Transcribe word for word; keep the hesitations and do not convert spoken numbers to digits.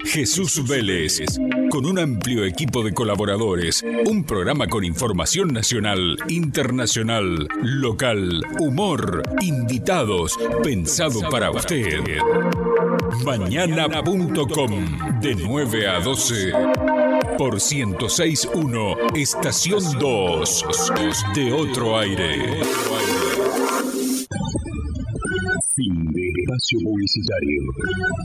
Jesús Vélez, con un amplio equipo de colaboradores, un programa con información nacional, internacional, local, humor, invitados, pensado para usted. Mañana punto com, de nueve a doce, por ciento seis punto uno, Estación dos, de Otro Aire. Fin de espacio publicitario.